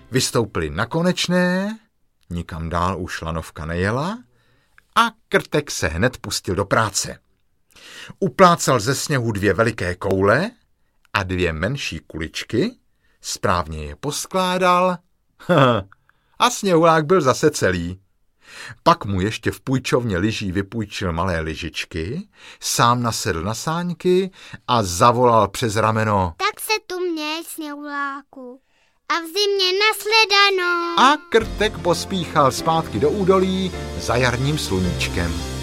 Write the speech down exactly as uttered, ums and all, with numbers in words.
Vystoupili na konečné, nikam dál už lanovka nejela a Krtek se hned pustil do práce. Uplácal ze sněhu dvě veliké koule a dvě menší kuličky, správně je poskládal a sněhulák byl zase celý. Pak mu ještě v půjčovně lyží vypůjčil malé lyžičky, sám nasedl na sáňky a zavolal přes rameno: Tak se tu měj, sněhuláku, a v zimě nasledanou. A Krtek pospíchal zpátky do údolí za jarním sluníčkem.